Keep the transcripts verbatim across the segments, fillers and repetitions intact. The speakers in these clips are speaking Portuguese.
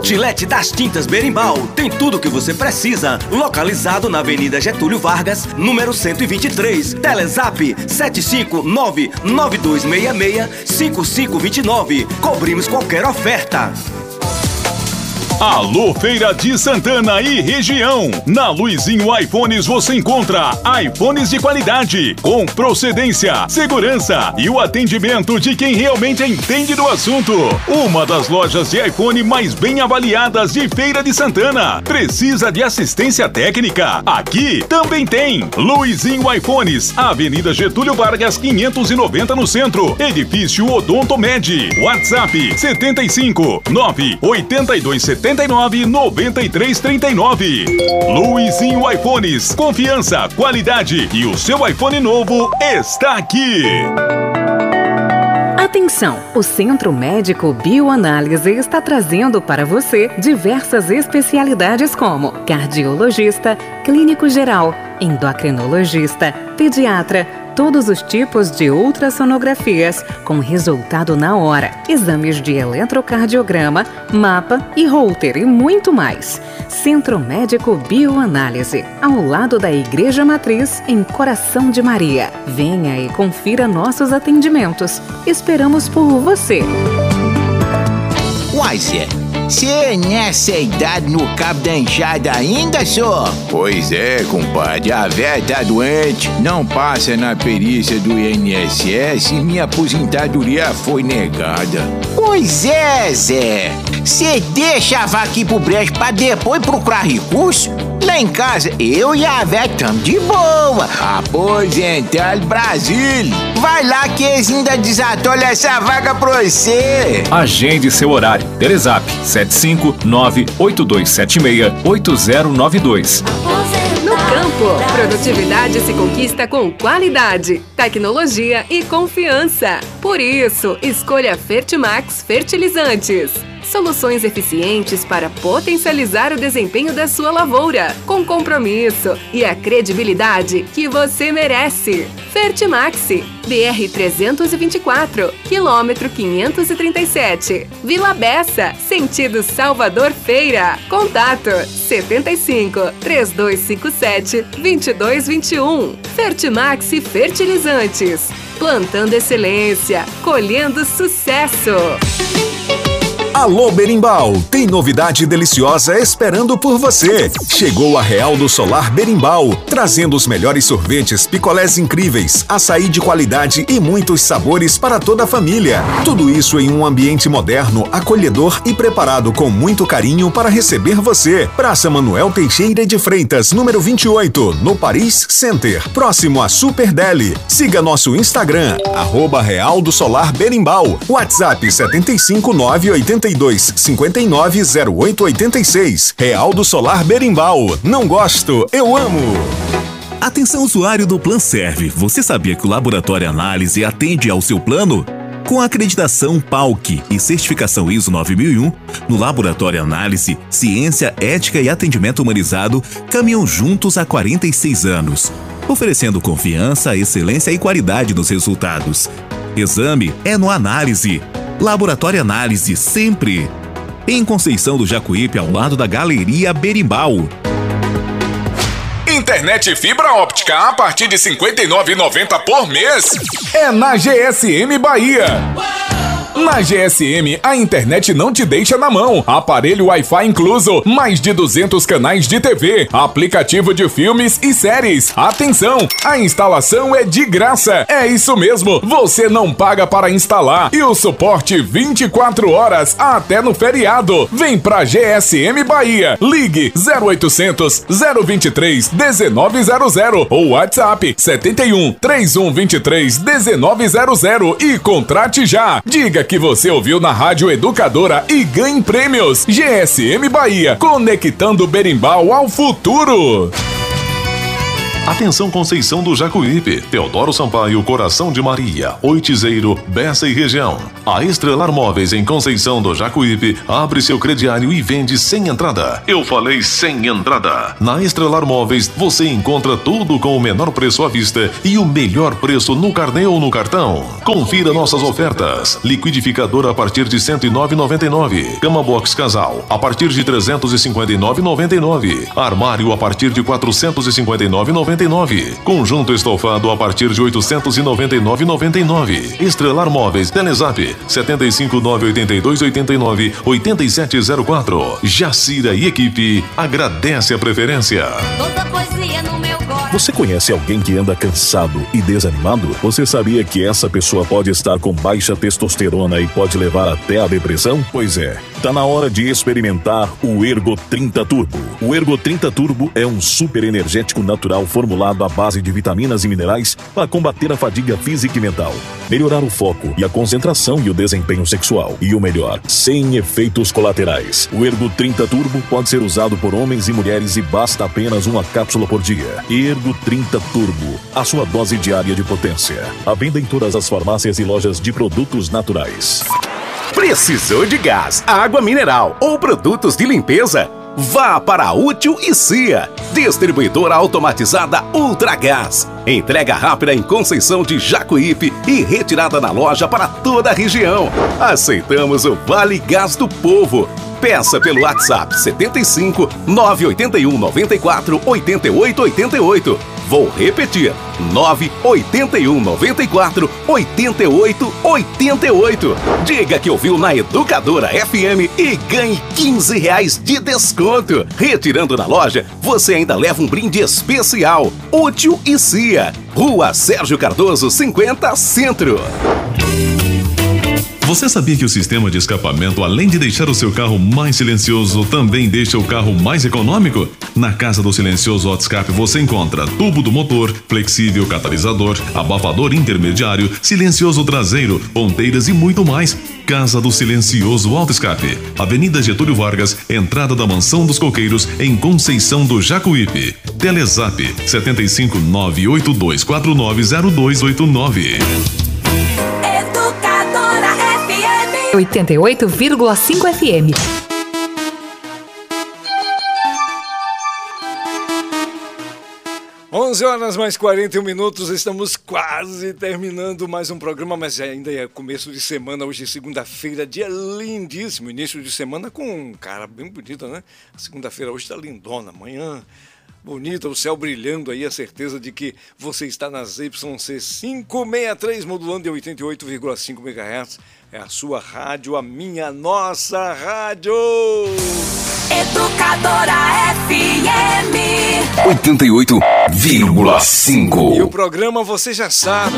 Outlet das Tintas Berimbau tem tudo o que você precisa. Localizado na Avenida Getúlio Vargas, número cento e vinte e três. Telezap sete cinco nove nove dois seis seis cinco cinco dois nove. Cobrimos qualquer oferta. Alô Feira de Santana e região. Na Luizinho iPhones você encontra iPhones de qualidade, com procedência, segurança e o atendimento de quem realmente entende do assunto. Uma das lojas de iPhone mais bem avaliadas de Feira de Santana. Precisa de assistência técnica? Aqui também tem. Luizinho iPhones, Avenida Getúlio Vargas quinhentos e noventa no centro. Edifício Odonto Med. WhatsApp setenta e cinco nove oitenta e dois setenta e nove noventa e três trinta e nove. Luizinho iPhones, confiança, qualidade e o seu iPhone novo está aqui. Atenção! O Centro Médico Bioanálise está trazendo para você diversas especialidades como cardiologista, clínico geral, endocrinologista, pediatra, todos os tipos de ultrassonografias com resultado na hora, exames de eletrocardiograma, mapa e Holter e muito mais. Centro Médico Bioanálise, ao lado da Igreja Matriz, em Coração de Maria. Venha e confira nossos atendimentos. Esperamos por você. Uai, Zé, você nessa idade no cabo da enxada ainda, só? Pois é, compadre, a véia tá doente, não passa na perícia do I N S S e minha aposentadoria foi negada. Pois é, Zé, você deixa a vaca ir pro brejo pra depois procurar recurso? Lá em casa, eu e a véia tamo de boa. Aposentado Brasil. Vai lá que eles ainda desatolham essa vaga pra você. Agende seu horário. Telezap sete cinco nove oito dois sete seis oito zero nove dois. No campo, produtividade se conquista com qualidade, tecnologia e confiança. Por isso, escolha Fertimax Fertilizantes. Soluções eficientes para potencializar o desempenho da sua lavoura, com compromisso e a credibilidade que você merece. Fertimaxi, B R trezentos e vinte e quatro, quilômetro quinhentos e trinta e sete, Vila Bessa, sentido Salvador Feira. Contato setenta e cinco, três dois cinco sete, dois dois dois um. Fertimaxi Fertilizantes, plantando excelência, colhendo sucesso. Alô Berimbau, tem novidade deliciosa esperando por você. Chegou a Real do Solar Berimbau, trazendo os melhores sorvetes, picolés incríveis, açaí de qualidade e muitos sabores para toda a família. Tudo isso em um ambiente moderno, acolhedor e preparado com muito carinho para receber você. Praça Manuel Teixeira de Freitas, número vinte e oito, no Paris Center, próximo a Super Deli. Siga nosso Instagram, arroba Real do Solar Berimbau. WhatsApp setenta e cinco nove oitenta e dois cinquenta e nove zero oito oitenta e seis. Real do Solar Berimbau. Não gosto, eu amo. Atenção, usuário do Planserve. Você sabia que o Laboratório Análise atende ao seu plano? Com a acreditação P A U C e certificação I S O nove mil e um, no Laboratório Análise, ciência, ética e atendimento humanizado caminham juntos há quarenta e seis anos, oferecendo confiança, excelência e qualidade nos resultados. Exame é no Análise. Laboratório Análise, sempre. Em Conceição do Jacuípe, ao lado da Galeria Berimbau. Internet fibra óptica a partir de cinquenta e nove reais e noventa centavos por mês. É na G S M Bahia. Na G S M, a internet não te deixa na mão. Aparelho Wi-Fi incluso, mais de duzentos canais de T V, aplicativo de filmes e séries. Atenção, a instalação é de graça. É isso mesmo, você não paga para instalar. E o suporte vinte e quatro horas até no feriado. Vem pra G S M Bahia. Ligue zero oitocentos, zero vinte e três, dezenove zero zero ou WhatsApp setenta e um, três um vinte e três, dezenove zero zero e contrate já. Diga que você ouviu na Rádio Educadora e ganhe prêmios. G S M Bahia, conectando Berimbau ao futuro. Atenção Conceição do Jacuípe, Teodoro Sampaio, Coração de Maria, Oitizeiro, Bessa e região. A Estrelar Móveis em Conceição do Jacuípe abre seu crediário e vende sem entrada. Eu falei sem entrada. Na Estrelar Móveis você encontra tudo com o menor preço à vista e o melhor preço no carnê ou no cartão. Confira nossas ofertas. Liquidificador a partir de cento e nove reais e noventa e nove centavos. Cama Box Casal a partir de trezentos e cinquenta e nove reais e noventa e nove centavos. Armário a partir de quatrocentos e cinquenta e nove reais e noventa e nove centavos. Conjunto estofado a partir de oitocentos e noventa e nove reais e noventa e nove centavos. Estrelar Móveis, Telezap sete cinco nove oito dois oito nove oito sete zero quatro. Jacira e equipe agradece a preferência. Toda poesia no meu coração. Você conhece alguém que anda cansado e desanimado? Você sabia que essa pessoa pode estar com baixa testosterona e pode levar até a depressão? Pois é, tá na hora de experimentar o Ergo trinta Turbo. O Ergo trinta Turbo é um super energético natural formulado à base de vitaminas e minerais para combater a fadiga física e mental, melhorar o foco e a concentração e o desempenho sexual. E o melhor, sem efeitos colaterais. O Ergo trinta Turbo pode ser usado por homens e mulheres e basta apenas uma cápsula por dia. Ergo trinta Turbo, a sua dose diária de potência. À venda em todas as farmácias e lojas de produtos naturais. Precisou de gás, água mineral ou produtos de limpeza? Vá para a Útil e Cia, distribuidora automatizada Ultragás. Entrega rápida em Conceição de Jacuípe e retirada na loja para toda a região. Aceitamos o Vale Gás do Povo. Peça pelo WhatsApp setenta e cinco, nove oito um, nove quatro, oito oito oito oito. Vou repetir, nove oito um, nove quatro, oito oito oito oito. Diga que ouviu na Educadora F M e ganhe quinze reais de desconto. Retirando na loja, você ainda leva um brinde especial. Útil e Cia, Rua Sérgio Cardoso, cinquenta, Centro. Você sabia que o sistema de escapamento, além de deixar o seu carro mais silencioso, também deixa o carro mais econômico? Na Casa do Silencioso Autoscape você encontra tubo do motor, flexível catalisador, abafador intermediário, silencioso traseiro, ponteiras e muito mais. Casa do Silencioso Autoscape, Avenida Getúlio Vargas, entrada da Mansão dos Coqueiros, em Conceição do Jacuípe. Telezap sete cinco nove oito dois quatro nove zero dois oito nove. oitenta e oito vírgula cinco F M. onze horas mais quarenta e um minutos, estamos quase terminando mais um programa, mas ainda é começo de semana, hoje é segunda-feira, dia lindíssimo, início de semana com um cara bem bonito, né? A segunda-feira hoje está lindona, amanhã bonita, o céu brilhando aí, a certeza de que você está nas Y C quinhentos e sessenta e três, modulando em oitenta e oito vírgula cinco megahertz. É a sua rádio, a minha, nossa rádio. Educadora F M oitenta e oito vírgula cinco. E o programa você já sabe.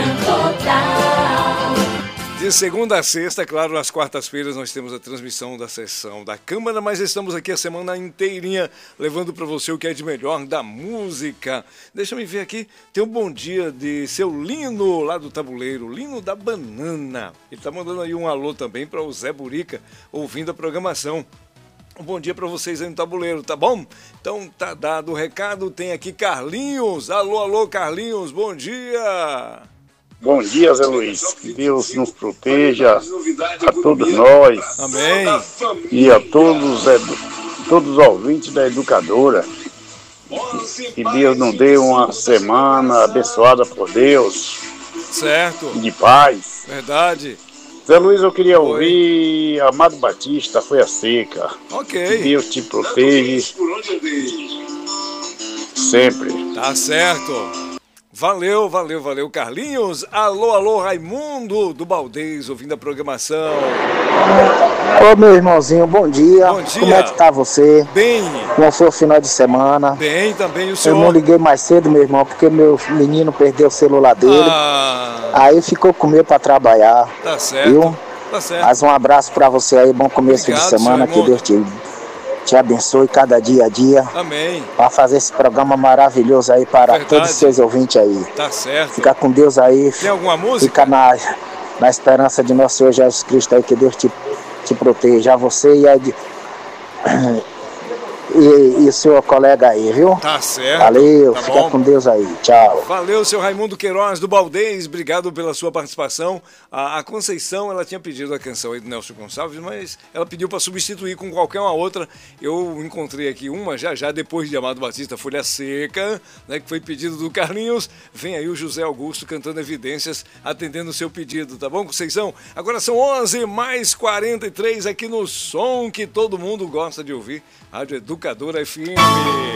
De segunda a sexta, claro, nas quartas-feiras nós temos a transmissão da sessão da Câmara, mas estamos aqui a semana inteirinha levando para você o que é de melhor da música. Deixa eu ver aqui, tem um bom dia de seu Lino, lá do Tabuleiro, Lino da Banana. Ele tá mandando aí um alô também para o Zé Burica, ouvindo a programação. Um bom dia para vocês aí no Tabuleiro, tá bom? Então tá dado o recado, tem aqui Carlinhos. Alô, alô, Carlinhos, bom dia! Bom dia, Zé Luiz. Que Deus nos proteja a todos nós. Amém. E a todos, edu... todos os ouvintes da Educadora. Que Deus nos dê uma semana abençoada por Deus. Certo. De paz. Verdade. Zé Luiz, eu queria ouvir Amado Batista, Foi a Seca. Ok. Que Deus te proteja sempre. Tá certo. Valeu, valeu, valeu, Carlinhos. Alô, alô, Raimundo do Baldez, ouvindo a programação. Ô, meu irmãozinho, bom dia. Bom dia. Como é que tá você? Bem. Como foi o final de semana? Bem, também o senhor. Eu não liguei mais cedo, meu irmão, porque meu menino perdeu o celular dele. Ah. Aí ficou comigo pra trabalhar. Tá certo. Viu? Tá certo. Mas um abraço pra você aí, bom começo Obrigado, de semana. Que Deus te, te abençoe cada dia a dia. Amém. Pra fazer esse programa maravilhoso aí para Verdade. todos os seus ouvintes aí. Tá certo. Fica com Deus aí. Tem alguma música? Fica na, na esperança de nosso Senhor Jesus Cristo aí, que Deus te, te proteja. A você e a, e, e seu colega aí, viu? Tá certo. Valeu, tá fica bom. com Deus aí. Tchau. Valeu, seu Raimundo Queiroz do Baldez, obrigado pela sua participação. A, a Conceição, ela tinha pedido a canção aí do Nelson Gonçalves, mas ela pediu para substituir com qualquer uma outra. Eu encontrei aqui uma já já depois de Amado Batista, Folha Seca, né, que foi pedido do Carlinhos. Vem aí o José Augusto cantando Evidências, atendendo o seu pedido, tá bom, Conceição? Agora são onze mais quarenta e três aqui no som que todo mundo gosta de ouvir, Rádio Educadora F M.